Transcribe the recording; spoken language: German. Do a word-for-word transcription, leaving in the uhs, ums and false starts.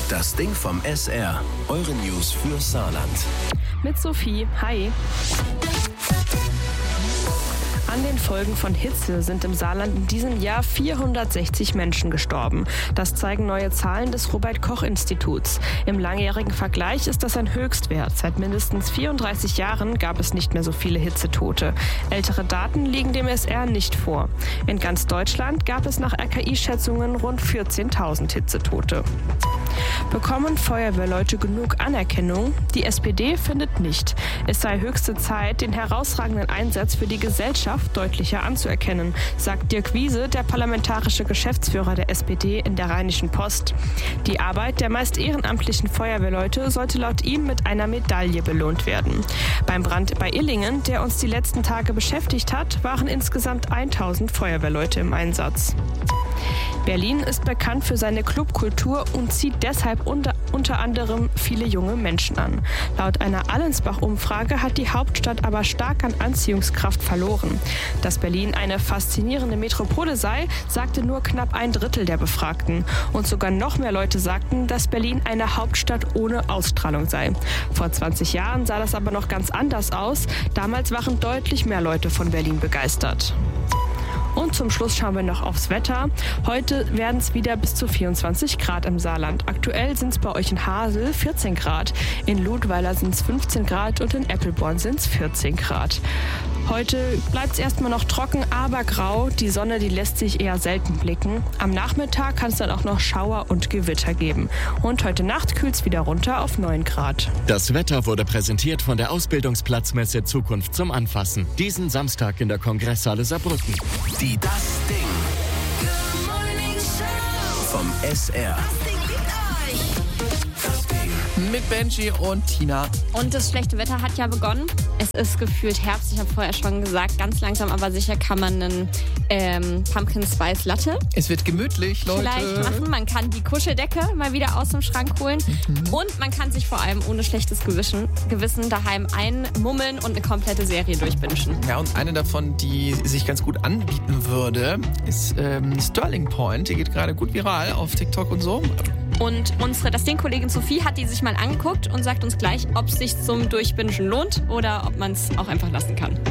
Das Ding vom S R. Eure News für Saarland. Mit Sophie. Hi. An den Folgen von Hitze sind im Saarland in diesem Jahr vierhundertsechzig Menschen gestorben. Das zeigen neue Zahlen des Robert-Koch-Instituts. Im langjährigen Vergleich ist das ein Höchstwert. Seit mindestens vierunddreißig Jahren gab es nicht mehr so viele Hitzetote. Ältere Daten liegen dem S R nicht vor. In ganz Deutschland gab es nach R K I-Schätzungen rund vierzehntausend Hitzetote. Bekommen Feuerwehrleute genug Anerkennung? Die S P D findet nicht. Es sei höchste Zeit, den herausragenden Einsatz für die Gesellschaft deutlicher anzuerkennen, sagt Dirk Wiese, der parlamentarische Geschäftsführer der S P D in der Rheinischen Post. Die Arbeit der meist ehrenamtlichen Feuerwehrleute sollte laut ihm mit einer Medaille belohnt werden. Beim Brand bei Illingen, der uns die letzten Tage beschäftigt hat, waren insgesamt tausend Feuerwehrleute im Einsatz. Berlin ist bekannt für seine Clubkultur und zieht deshalb unter, unter anderem viele junge Menschen an. Laut einer Allensbach-Umfrage hat die Hauptstadt aber stark an Anziehungskraft verloren. Dass Berlin eine faszinierende Metropole sei, sagte nur knapp ein Drittel der Befragten. Und sogar noch mehr Leute sagten, dass Berlin eine Hauptstadt ohne Ausstrahlung sei. Vor zwanzig Jahren sah das aber noch ganz anders aus. Damals waren deutlich mehr Leute von Berlin begeistert. Und zum Schluss schauen wir noch aufs Wetter. Heute werden es wieder bis zu vierundzwanzig Grad im Saarland. Aktuell sind es bei euch in Hasel vierzehn Grad, in Ludweiler sind es fünfzehn Grad und in Eppelborn sind es vierzehn Grad. Heute bleibt es erstmal noch trocken, aber grau. Die Sonne, die lässt sich eher selten blicken. Am Nachmittag kann es dann auch noch Schauer und Gewitter geben. Und heute Nacht kühlt es wieder runter auf neun Grad. Das Wetter wurde präsentiert von der Ausbildungsplatzmesse Zukunft zum Anfassen. Diesen Samstag in der Kongresshalle Saarbrücken. Die Das Ding. Vom S R. Mit Benji und Tina. Und das schlechte Wetter hat ja begonnen. Es ist gefühlt Herbst. Ich habe vorher schon gesagt, ganz langsam, aber sicher kann man einen ähm, Pumpkin Spice Latte Es wird gemütlich, Leute. vielleicht machen. Man kann die Kuscheldecke mal wieder aus dem Schrank holen. Mhm. Und man kann sich vor allem ohne schlechtes Gewissen, Gewissen daheim einmummeln und eine komplette Serie durchbingen. Ja, und eine davon, die sich ganz gut anbieten würde, ist ähm, Sterling Point. Die geht gerade gut viral auf TikTok und so. Und unsere Das Ding-Kollegin Sophie hat die sich mal angeguckt und sagt uns gleich, ob es sich zum Durchbingen lohnt oder ob man es auch einfach lassen kann.